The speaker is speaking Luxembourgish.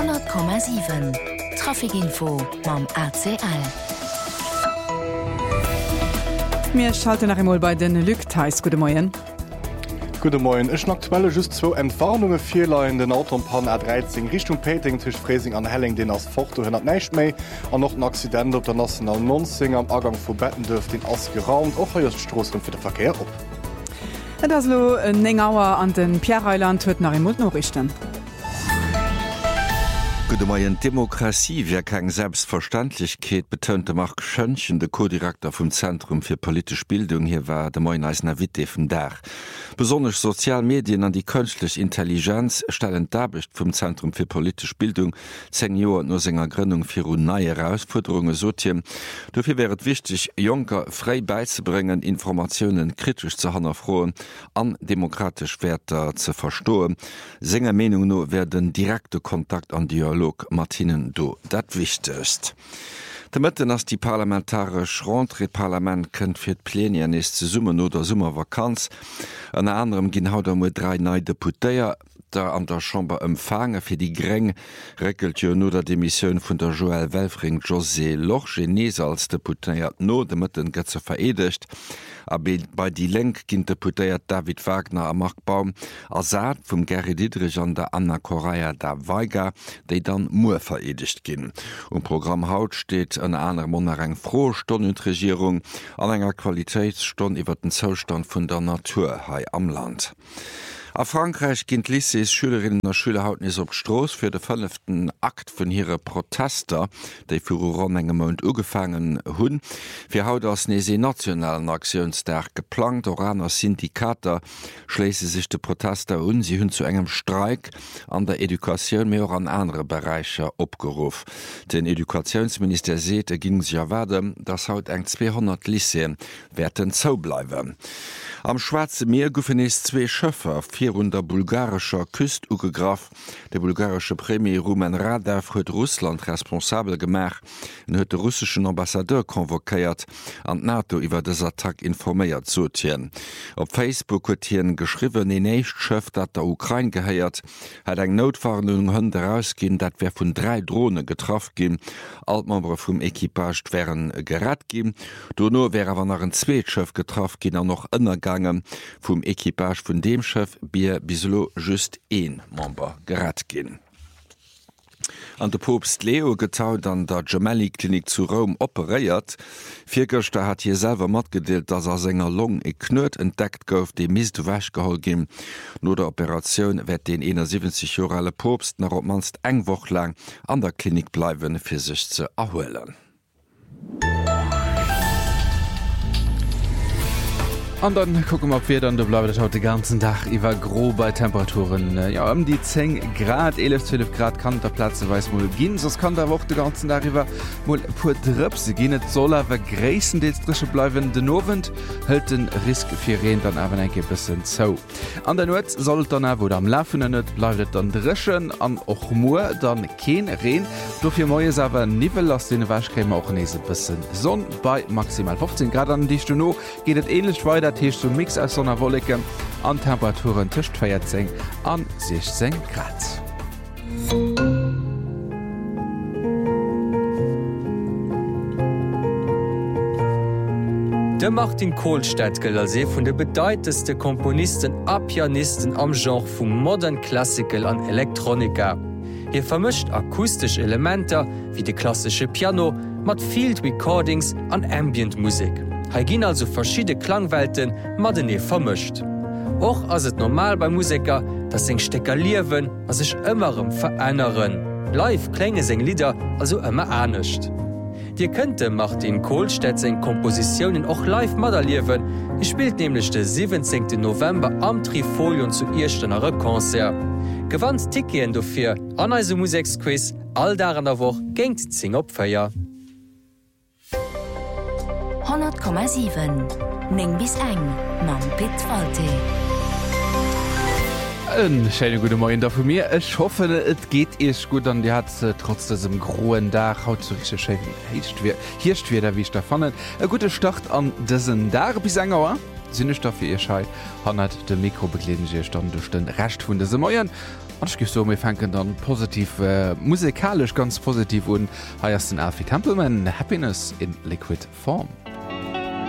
100,7 Trafikinfo mam ACL. Wir schalten nach einmal bei den Lückteils. Guten Morgen. Guten Morgen. Ich aktuell just 2 Entwarnungen Fehler in den Autobahn A13 Richtung Peting zwischen Freising und Helling, den als Foto 100 nicht mehr. Und noch ein Accident auf der National 19 am Abgang von Bettendorf, den Ast geraumt. Auch hier ist die Straße für den Verkehr ab. Das ist ein Nengauer an den Pierre-Eiland wird nach dem Nachrichten. Gute Morgen. Demokratie wäre keine Selbstverständlichkeit, betonte Marc Schönchen, der Co-Direktor vom Zentrum für politische Bildung. Hier war der Moin als Navite vom Dach. Besonders Sozialmedien an die künstliche Intelligenz stellen Dabicht vom Zentrum für politische Bildung 10 Jahre nach seiner Gründung für neue Herausforderungen sortieren. Dafür wäre es wichtig, Junker frei beizubringen, Informationen kritisch zu hinterfragen, an demokratisch Werte zu verstehen. Seiner Meinung nach werden direkte Kontakt an Dialog Martinen do dat wichtigst. Damit ass die parlamentarische Rentrée-Parlament kënnt fir d Plenien is ze summen oder Summervakanz. An anderem ginn haut mo 3 neue Deputéier, der an der Chamber empfange fir die Greng rekelt jo no der Demissionioun vun der Joël Welfring José Loch Genese als Deputéiert no demëtten gëtt ze veredigt. Aber bei die Lenk ginnt Deputéiert David Wagner am Markbaum Assad vum Gerry Dietrich an der Anna Correa da Weiger, déi dann Moer veredigt ginn. Programm haut steht an aner Monner eng froh Stonnenregierung an enger Qualitätsstonn iwwer den Zostand vun der Natur hai am Land. A Frankreich ginnt Lycées Schülerinnen und Schüler hauten is op Stroos fir de 5. Akt vun hire Protester, déi fir ron engem Mount ugefangen hunn. Fir haut ass nese nationalen Aktionsdag geplant, oraner Syndikater schléise sich de Protester un, sie hunn zu engem Streik an der Edukaun mé an andere Bereicher opgeruf. Den Edukationsminister seet, ging ja werden, dass haut eng 200 Lyceen werden zoubleiwen. Am Schwarze Meer goufen es 2 Schëffer virun der bulgarischer Küst ugegraf. Der bulgarische Premier Rumen Radev huet Russland responsabel gemach en huet de russischen Ambassadeur konvokéiert an NATO iwwer des Attack informéiert zotien. Op Facebook huet hien geschriwen en neicht Schëff, dat der Ukraine geheiert, hat eng Notwarnung hunn herausgin, dat wer vun 3 Drohne getraff gin, Altmembre vum Ekipage wären gerat gin. Dono wäre wann er en Zzweetschëff getraff gin er noch ënnergangen vum Ekipage vun dem Chef Bier bislo just 1 Member gerat gin. An de Popst Leo getaut an der Gemelli-Klinik zu Rom operéiert. Viergëchte hat hier selber matgedeelt, dass er senger Long e knöt entdeckt gouf, de mist wäsch gehol gin. No der Operationun werd den 71 Jahre Popst nach op manst eng woch lang an der Klinik bleiwen fir sich ze erhoelen. Und dann gucken wir, ob wir dann, da bleibt heute den ganzen Tag über grob bei Temperaturen. Ja, um die 10 Grad, 11, 12 Grad kann der Platz weiß mal gehen. Sonst kann der Woche den ganzen Tag über mal pur Drips. Sie gehen nicht so, aber größtenteils drische bleiben. Den Abend hält den Risiko für Regen dann aber ein bisschen zu. An der Nacht soll dann auch, wo am Laufen nicht bleibt, dann drischen. An auch nur dann kein Regen. Dafür morgens aber nicht lassen den Waschcreme auch nicht ein bisschen Sonne bei maximal 15 Grad. An die Stunde geht es ähnlich weiter. Hicht zum Mix aus Sonnerwolke an Temperaturen tcht 14 an 16 Grad. De Martin Kohlstedt gilt als vun de bedeutendste Komponisten a Pianisten am Genre vum Modern Classical an Elektronika. Hier vermischt akustische Elemente wie de klassische Piano mat Field Recordings an Ambient-Musik. Hier gehen also verschiedene Klangwelten mat den vermischt. Och ass et normal bei Musiker, dat seg Stecker liewen as sich ëmmerem veränneren. Live klänge seg Lieder also ëmmer ernstnecht. Dir könnte Martin Kohlstedt seg Kompositionen och live Mader liewen. Er spielt nämlich den 17. November am Trifolion zu Irstenere Konzert. Gewandt Tikien dofir an eise Musiksquiz all daran der Woche géint zing op Feier. 100,7 Neng bis eng mam Pitt Falte. Schöne gute Morgen da von mir. Ich hoffe, es geht ihr gut an die hat trotz diesem großen Tag haut so richtig schön hier wieder wie ich da fand. Ein guter Start an diesen Tag bis 1 Uhr. Sinnestoffe ihr Schei han hat de Mikrobekleden stand durch den recht vun de Meieren. Ich so mir fangen dann positiv musikalisch ganz positiv und heiersten Alfie Templeman Happiness in Liquid Form.